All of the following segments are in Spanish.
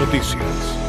Noticias.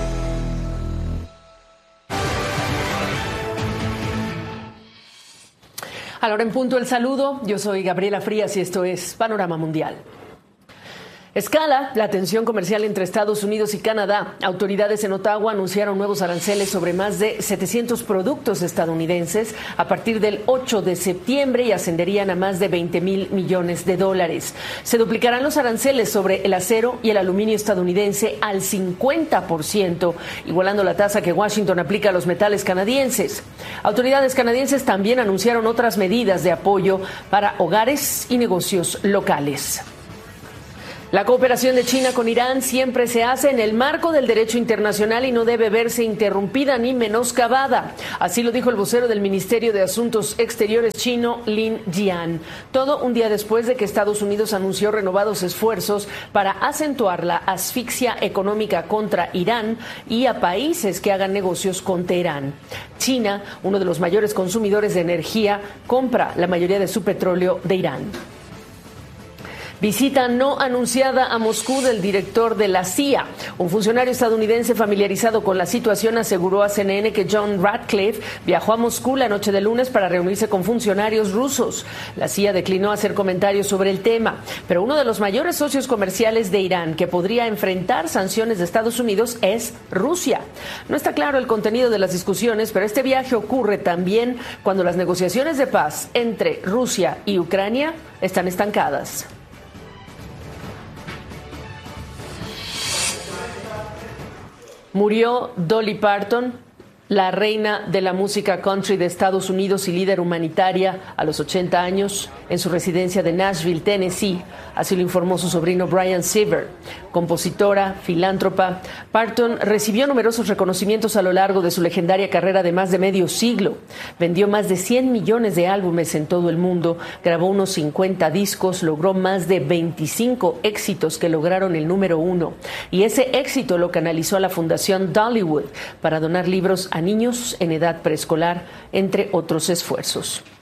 A la hora en punto el saludo, yo soy Gabriela Frías y esto es Panorama Mundial. Escala la tensión comercial entre Estados Unidos y Canadá. Autoridades en Ottawa anunciaron nuevos aranceles sobre más de 700 productos estadounidenses a partir del 8 de septiembre y ascenderían a más de $20,000 millones. Se duplicarán los aranceles sobre el acero y el aluminio estadounidense al 50%, igualando la tasa que Washington aplica a los metales canadienses. Autoridades canadienses también anunciaron otras medidas de apoyo para hogares y negocios locales. La cooperación de China con Irán siempre se hace en el marco del derecho internacional y no debe verse interrumpida ni menoscabada. Así lo dijo el vocero del Ministerio de Asuntos Exteriores chino, Lin Jian. Todo un día después de que Estados Unidos anunció renovados esfuerzos para acentuar la asfixia económica contra Irán y a países que hagan negocios con Teherán. China, uno de los mayores consumidores de energía, compra la mayoría de su petróleo de Irán. Visita no anunciada a Moscú del director de la CIA. Un funcionario estadounidense familiarizado con la situación aseguró a CNN que John Ratcliffe viajó a Moscú la noche del lunes para reunirse con funcionarios rusos. La CIA declinó hacer comentarios sobre el tema, pero uno de los mayores socios comerciales de Irán que podría enfrentar sanciones de Estados Unidos es Rusia. No está claro el contenido de las discusiones, pero este viaje ocurre también cuando las negociaciones de paz entre Rusia y Ucrania están estancadas. Murió Dolly Parton, la reina de la música country de Estados Unidos y líder humanitaria a los 80 años en su residencia de Nashville, Tennessee. Así lo informó su sobrino Brian Seaver. Compositora, filántropa, Parton recibió numerosos reconocimientos a lo largo de su legendaria carrera de más de medio siglo. Vendió más de 100 millones de álbumes en todo el mundo, grabó unos 50 discos, logró más de 25 éxitos que lograron el número 1. Y ese éxito lo canalizó a la Fundación Dollywood para donar libros a niños en edad preescolar, entre otros esfuerzos.